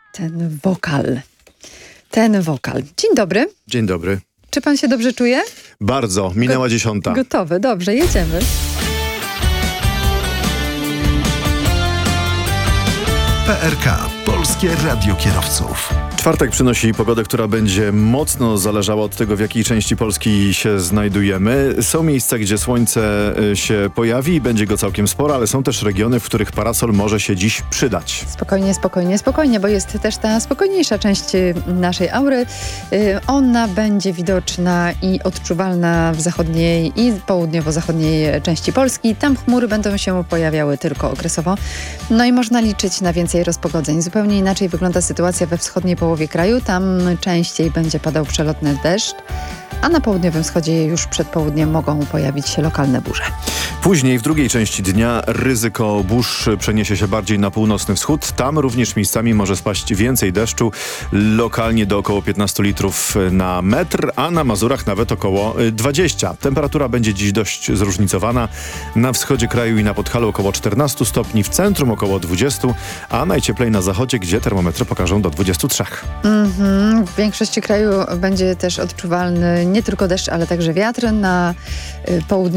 Ten wokal. Ten wokal. Dzień dobry. Dzień dobry. Czy pan się dobrze czuje? Bardzo. Minęła 10. Gotowy. Dobrze, jedziemy. PRK. Polskie Radio Kierowców. Czwartek przynosi pogodę, która będzie mocno zależała od tego, w jakiej części Polski się znajdujemy. Są miejsca, gdzie słońce się pojawi i będzie go całkiem sporo, ale są też regiony, w których parasol może się dziś przydać. Spokojnie, bo jest też ta spokojniejsza część naszej aury. Ona będzie widoczna i odczuwalna w zachodniej i południowo-zachodniej części Polski. Tam chmury będą się pojawiały tylko okresowo. No i można liczyć na więcej rozpogodzeń. Zupełnie inaczej wygląda sytuacja we wschodniej połowie kraju. Tam częściej będzie padał przelotny deszcz, a na południowym wschodzie już przed południem mogą pojawić się lokalne burze. Później w drugiej części dnia ryzyko burz przeniesie się bardziej na północny wschód. Tam również miejscami może spaść więcej deszczu, lokalnie do około 15 litrów na metr, a na Mazurach nawet około 20. Temperatura będzie dziś dość zróżnicowana. Na wschodzie kraju i na Podhalu około 14 stopni, w centrum około 20, a najcieplej na zachodzie, gdzie termometry pokażą do 23. W większości kraju będzie też odczuwalny nie tylko deszcz, ale także wiatr. Na południu